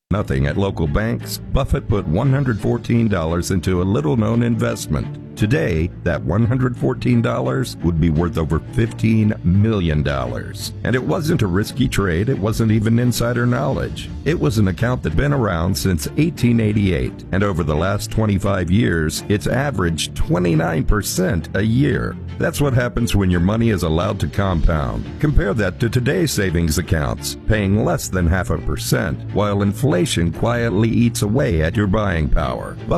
nothing at local banks, Buffett put $114 into a little-known investment. Today, that $114 would be worth over $15 million. And it wasn't a risky trade, it wasn't even insider knowledge. It was an account that's been around since 1888, and over the last 25 years, it's averaged 29% a year. That's what happens when your money is allowed to compound. Compare that to today's savings accounts, paying less than 0.5%, while inflation quietly eats away at your buying power.